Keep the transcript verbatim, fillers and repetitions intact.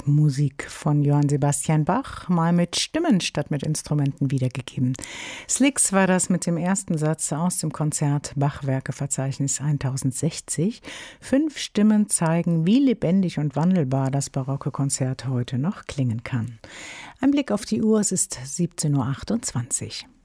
Musik von Johann Sebastian Bach, mal mit Stimmen statt mit Instrumenten wiedergegeben. Slicks war das mit dem ersten Satz aus dem Konzert Bachwerkeverzeichnis tausendsechzig. Fünf Stimmen zeigen, wie lebendig und wandelbar das barocke Konzert heute noch klingen kann. Ein Blick auf die Uhr, es ist siebzehn Uhr achtundzwanzig.